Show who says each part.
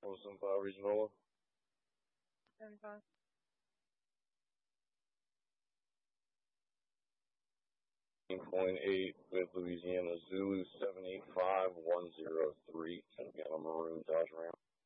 Speaker 1: 75 Regional.
Speaker 2: 75.
Speaker 1: .8 with Louisiana Zulu 785-103. Sent me on a maroon Dodge Ram.